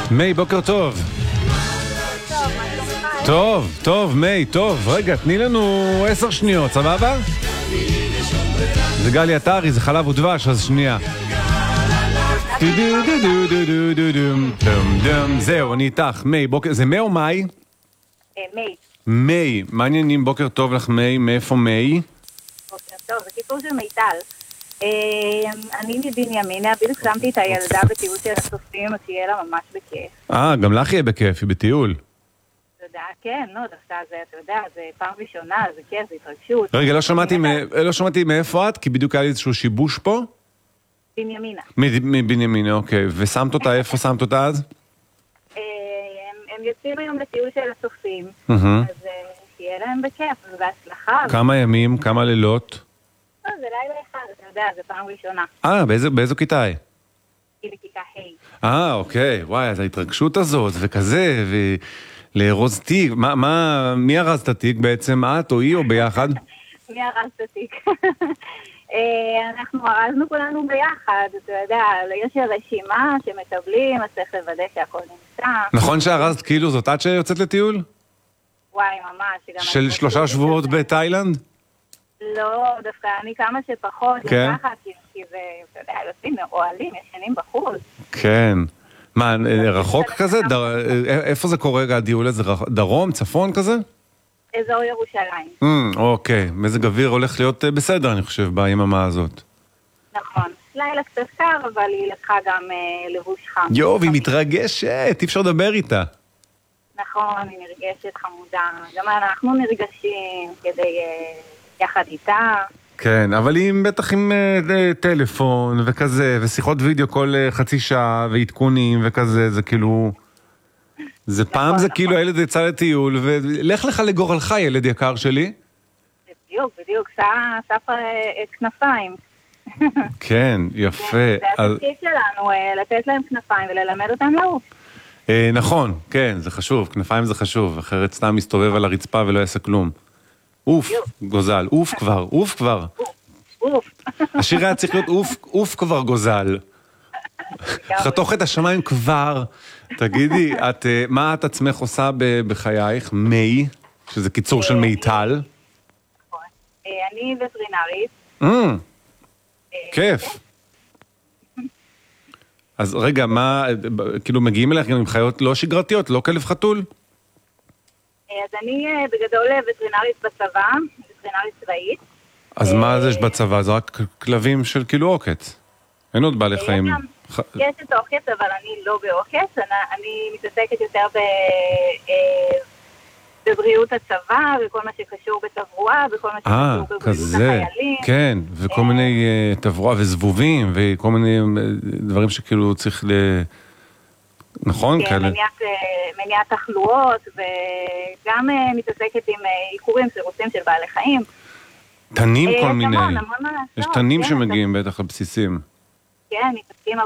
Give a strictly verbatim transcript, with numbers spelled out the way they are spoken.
מי, בוקר טוב. טוב, טוב, מי, טוב. רגע, תני לנו עשר שניות, סבבה? זה גלי עטרי, זה חלב ודבש, אז שנייה. זהו, אני איתך. מי, בוקר, זה מי או מי? מי. מי, מעניינים, בוקר טוב לך מי, מאיפה מי? בוקר טוב, זה קיצור של מיטל. אני מבנימינה, בדיוק שמתי את הילדה בטיול של הסופים, אז שיהיה לה ממש בכיף. אה, גם לך יהיה בכיף, היא בטיול. תודה, כן, נו, דווקא זה, אתה יודע, זה פעם ראשונה, זה כיף, זה התרגשות. רגע, לא שמעתי, לא שמעתי מאיפה את, כי בדיוק היה לי איזשהו שיבוש פה. בנימינה. מבנימינה, אוקיי. ושמת אותה, איפה שמת אותה אז? הם יוצאים היום לטיול של הסופים, אז שיהיה להם בכיף, ובהצלחה. כמה ימים, כמה לילות? זה לילה אחד, אתה יודע, זה פעם ראשונה. אה, באיזו כיתה היא? היא בכיתה ה'. אה, אוקיי, וואי, אז ההתרגשות הזאת, וכזה, ולארוז תיק, מה, מה, מי ארז את התיק בעצם? את או היא או ביחד? מי ארז את התיק? אנחנו ארזנו כולנו ביחד, אתה יודע, יש רשימה שמטבלים, אז צריך לוודא שהכל נמצא. נכון שארזת כאילו זאת את שיוצאת לטיול? וואי, ממש. של שלושה שבועות בתאילנד? לא, דווקא אני כמה שפחות, לקחת, כי זה, אתה יודע, יוצאים אוהלים, ישנים בחוץ. כן. מה, רחוק כזה? איפה זה קורה הדיול הזה? דרום, צפון כזה? אזור ירושלים. אוקיי, מזג אוויר הולך להיות בסדר, אני חושב, ביממה הזאת. נכון. לילה קצת קר, אבל היא לקחה גם לבוש חם. יו, והיא מתרגשת, אי אפשר לדבר איתה. נכון, היא נרגשת חמודה. גם אנחנו נרגשים כדי יחד איתה. כן, אבל היא בטח עם טלפון וכזה, ושיחות וידאו כל חצי שעה, ועדכונים וכזה, זה כאילו... זה פעם זה כאילו הילד יצא לטיול, ולך לך לגורלך, ילד יקר שלי. בדיוק, בדיוק, סף כנפיים. כן, יפה. זה התפקיד שלנו, לתת להם כנפיים וללמד אותם לעוף. נכון, כן, זה חשוב, כנפיים זה חשוב, אחרת סתם מסתובב על הרצפה ולא יעשה כלום. אוף, גוזל, אוף כבר, אוף כבר. אוף. השיר היה צריך להיות אוף, אוף כבר גוזל. חתוך את השמיים כבר. תגידי, את, מה את עצמך עושה בחייך? מי, שזה קיצור של מיטל. אני וטרינרית. כיף. אז רגע, מה, כאילו מגיעים אליך גם עם חיות לא שגרתיות, לא כלב חתול? אז אני בגדול וטרינרית בצבא, וטרינרית צבאית. אז מה זה יש בצבא? זה רק כלבים של כאילו עוקץ. אין עוד בעלי חיים. יש את עוקץ, אבל אני לא בעוקץ. אני מתעסקת יותר בבריאות הצבא, וכל מה שקשור בתברואה, וכל מה שקשור בבריאות החיילים. כן, וכל מיני תברואה וזבובים, וכל מיני דברים שכאילו צריך ל... נכון? כן, מניעת תחלואות, וגם מתעסקת עם עיקורים סירוסים של בעלי חיים. תנים כל מיני. יש תנים שמגיעים בטח לבסיסים. כן, מתעסקים